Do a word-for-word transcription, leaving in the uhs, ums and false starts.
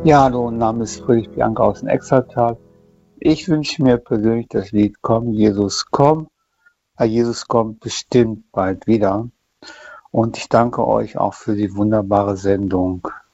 Ja, hallo, mein Name ist Friedrich Bianca aus dem Exertal. Ich wünsche mir persönlich das Lied Komm, Jesus, komm, weil Jesus kommt bestimmt bald wieder. Und ich danke euch auch für die wunderbare Sendung.